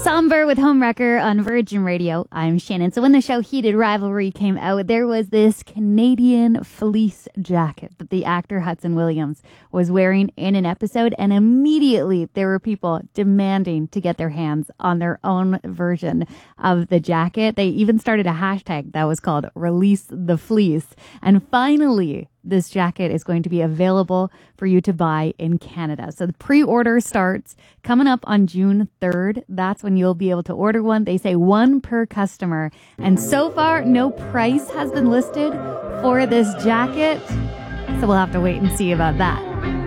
Somber with Homewrecker on Virgin Radio. I'm Shannon. So when the show Heated Rivalry came out, there was this Canadian fleece jacket that the actor Hudson Williams was wearing in an episode, and immediately there were people demanding to get their hands on their own version of the jacket. They even started a hashtag that was called Release the Fleece. And finally, this jacket is going to be available for you to buy in Canada. So the pre-order starts coming up on June 3rd. That's when you'll be able to order one. They say one per customer. And so far, no price has been listed for this jacket. So we'll have to wait and see about that.